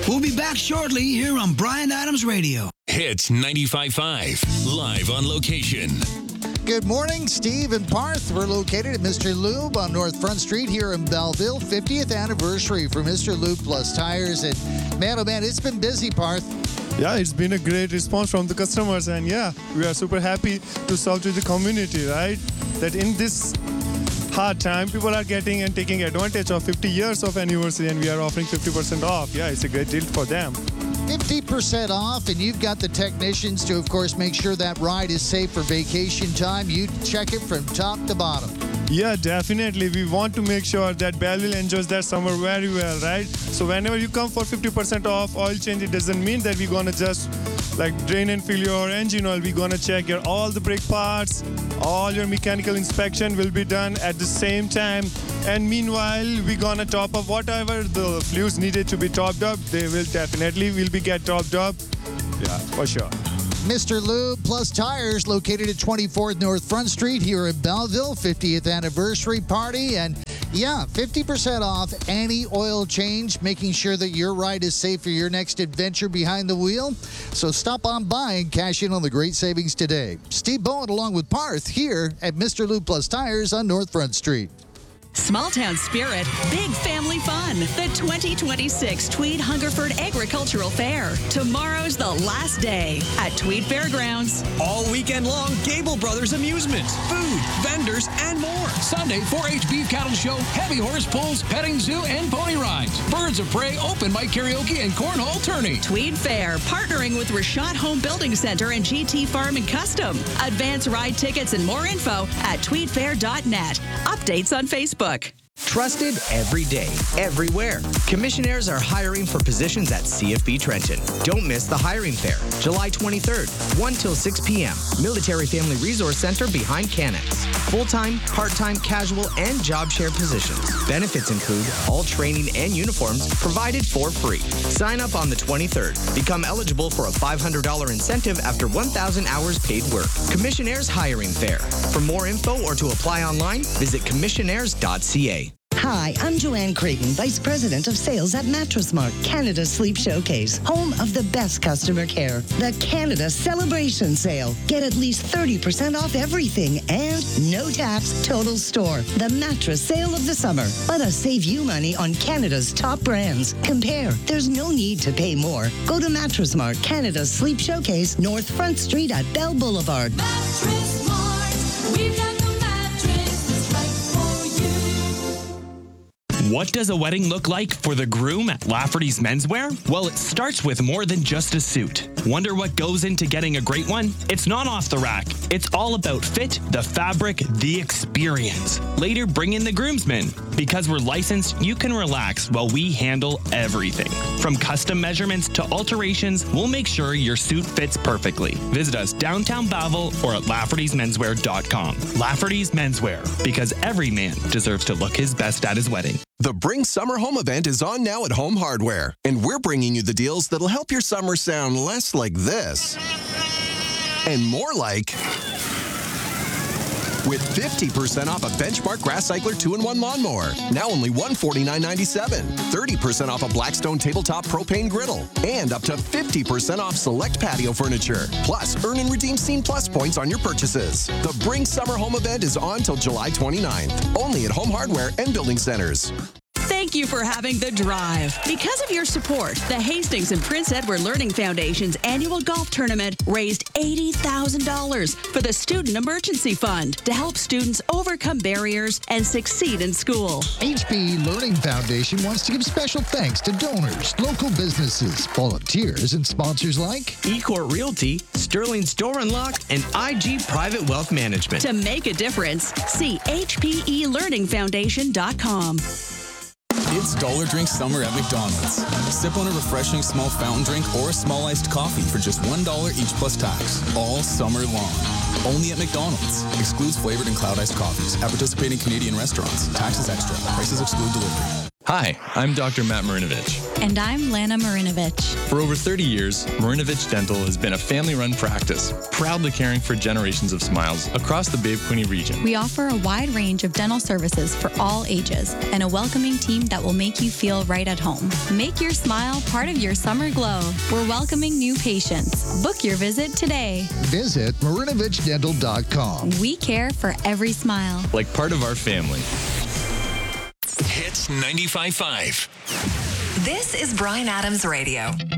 We'll be back shortly here on Bryan Adams Radio. Hits 95.5, live on location. Good morning, Steve and Parth. We're located at Mr. Lube on North Front Street here in Belleville. 50th anniversary for Mr. Lube Plus Tires. And man, oh man, it's been busy, Parth. Yeah, it's been a great response from the customers. And yeah, we are super happy to serve to the community, right? That in this hard time, people are getting and taking advantage of 50 years of anniversary, and we are offering 50% off. Yeah, it's a great deal for them. 50% off, and you've got the technicians to, of course, make sure that ride is safe for vacation time. You check it from top to bottom. Yeah, definitely. We want to make sure that Belleville enjoys that summer very well, right? So whenever you come for 50% off oil change, it doesn't mean that we're going to just like drain and fill your engine oil. We're going to check your all the brake parts, all your mechanical inspection will be done at the same time. And meanwhile, we're going to top up whatever the fluids needed to be topped up. They will definitely get topped up. Yeah, for sure. Mr. Lube Plus Tires, located at 24th North Front Street here in Belleville, 50th anniversary party. And yeah, 50% off any oil change, making sure that your ride is safe for your next adventure behind the wheel. So stop on by and cash in on the great savings today. Steve Bowen along with Parth here at Mr. Lube Plus Tires on North Front Street. Small town spirit, big family fun. The 2026 Tweed Hungerford Agricultural Fair. Tomorrow's the last day at Tweed Fairgrounds. All weekend long, Gable Brothers amusements, food, vendors, and more. Sunday, 4-H beef cattle show, heavy horse pulls, petting zoo, and pony rides. Birds of Prey, open mic karaoke, and cornhole tourney. Tweed Fair, partnering with Rashad Home Building Center and GT Farm and Custom. Advance ride tickets and more info at tweedfair.net. Updates on Facebook. Trusted every day, everywhere. Commissionaires are hiring for positions at CFB Trenton. Don't miss the hiring fair, July 23rd, 1 till 6 p.m. Military Family Resource Center behind Canex. Full-time, part-time, casual, and job share positions. Benefits include all training and uniforms provided for free. Sign up on the 23rd. Become eligible for a $500 incentive after 1,000 hours paid work. Commissionaires Hiring Fair. For more info or to apply online, visit commissionaires.ca. Hi, I'm Joanne Creighton, Vice President of Sales at Mattress Mart, Canada's Sleep Showcase, home of the best customer care. The Canada Celebration Sale. Get at least 30% off everything and no tax, total store. The mattress sale of the summer. Let us save you money on Canada's top brands. Compare. There's no need to pay more. Go to Mattress Mart, Canada's Sleep Showcase, North Front Street at Bell Boulevard. Mattress Mart. We've got the mattress that's right for you. What does a wedding look like for the groom at Lafferty's Menswear? Well, it starts with more than just a suit. Wonder what goes into getting a great one? It's not off the rack. It's all about fit, the fabric, the experience. Later, bring in the groomsmen. Because we're licensed, you can relax while we handle everything. From custom measurements to alterations, we'll make sure your suit fits perfectly. Visit us downtown Belleville or at Lafferty'sMenswear.com. Lafferty's Menswear, because every man deserves to look his best at his wedding. The Bring Summer Home event is on now at Home Hardware, and we're bringing you the deals that'll help your summer sound less like this and more like with 50% off a Benchmark Grass Cycler 2-in-1 lawnmower, now only $149.97, 30% off a Blackstone tabletop propane griddle, and up to 50% off select patio furniture. Plus, earn and redeem Scene Plus points on your purchases. The Bring Summer Home event is on till July 29th, only at Home Hardware and Building Centers. Thank you for having The Drive. Because of your support, the Hastings and Prince Edward Learning Foundation's annual golf tournament raised $80,000 for the Student Emergency Fund to help students overcome barriers and succeed in school. HPE Learning Foundation wants to give special thanks to donors, local businesses, volunteers, and sponsors like eCourt Realty, Sterling Store Unlock, and IG Private Wealth Management. To make a difference, see HPELearningFoundation.com. It's Dollar Drink Summer at McDonald's. Sip on a refreshing small fountain drink or a small iced coffee for just $1 each plus tax, all summer long. Only at McDonald's. Excludes flavored and cloud iced coffees at participating Canadian restaurants. Taxes extra. Prices exclude delivery. Hi, I'm Dr. Matt Marinovich. And I'm Lana Marinovich. For over 30 years, Marinovich Dental has been a family-run practice, proudly caring for generations of smiles across the Babe Quinte region. We offer a wide range of dental services for all ages and a welcoming team that will make you feel right at home. Make your smile part of your summer glow. We're welcoming new patients. Book your visit today. Visit MarinovicDental.com. We care for every smile. Like part of our family. Hits 95.5. This is Bryan Adams Radio.